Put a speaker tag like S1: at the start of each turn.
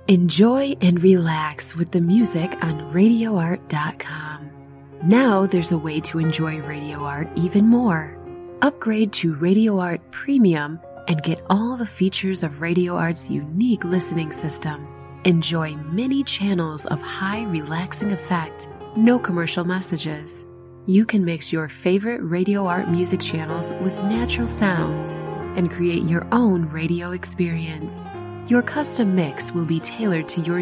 S1: Enjoy and relax with the music on RadioArt.com. Now there's a way to enjoy Radio Art even more. Upgrade to Radio Art Premium and get all the features of Radio Art's unique listening system. Enjoy many channels of high relaxing effect, no commercial messages. You can mix your favorite Radio Art music channels with natural sounds and create your own radio experience. Your custom mix will be tailored to your